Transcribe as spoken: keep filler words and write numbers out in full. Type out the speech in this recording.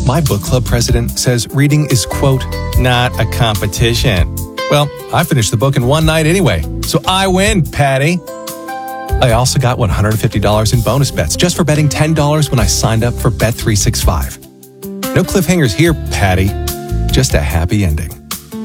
My book club president says reading is, quote, not a competition. Well, I finished the book in one night anyway, so I win, Patty. I also got one hundred fifty dollars in bonus bets just for betting ten dollars when I signed up for Bet three sixty-five. No cliffhangers here, Patty. Just a happy ending.